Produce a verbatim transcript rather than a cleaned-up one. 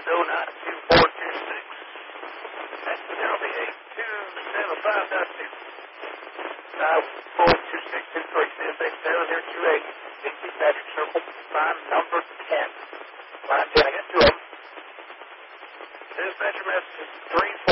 is oh nine two four two six. That's Shelby eight two seven five dot two. five four two six two three six eight seven zero two eight. fifty Magic Circle. Line number ten. Line ten. I got two of them. Dispatcher message three four.